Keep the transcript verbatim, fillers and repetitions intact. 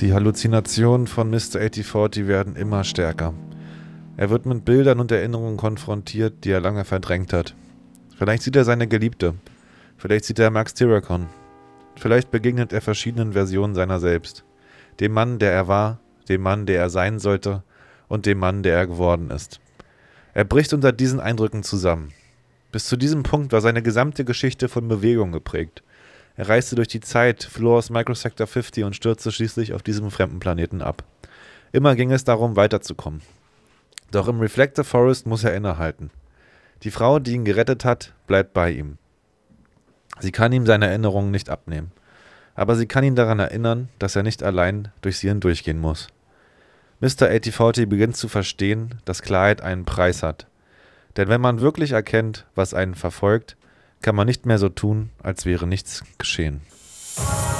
Die Halluzinationen von Mister achtzig werden immer stärker. Er wird mit Bildern und Erinnerungen konfrontiert, die er lange verdrängt hat. Vielleicht sieht er seine Geliebte. Vielleicht sieht er Max Tyracon. Vielleicht begegnet er verschiedenen Versionen seiner selbst. Dem Mann, der er war, dem Mann, der er sein sollte und dem Mann, der er geworden ist. Er bricht unter diesen Eindrücken zusammen. Bis zu diesem Punkt war seine gesamte Geschichte von Bewegung geprägt. Er reiste durch die Zeit, floh aus Microsector fünfzig und stürzte schließlich auf diesem fremden Planeten ab. Immer ging es darum, weiterzukommen. Doch im Reflector Forest muss er innehalten. Die Frau, die ihn gerettet hat, bleibt bei ihm. Sie kann ihm seine Erinnerungen nicht abnehmen. Aber sie kann ihn daran erinnern, dass er nicht allein durch sie hindurchgehen muss. Mister achtzig beginnt zu verstehen, dass Klarheit einen Preis hat. Denn wenn man wirklich erkennt, was einen verfolgt, kann man nicht mehr so tun, als wäre nichts geschehen.